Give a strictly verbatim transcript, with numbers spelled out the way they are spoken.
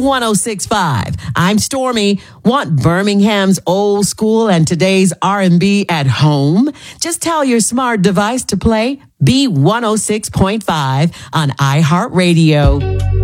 one oh six point five. I'm Stormy. Want Birmingham's old school and today's R and B at home? Just tell your smart device to play B one oh six point five on iHeartRadio.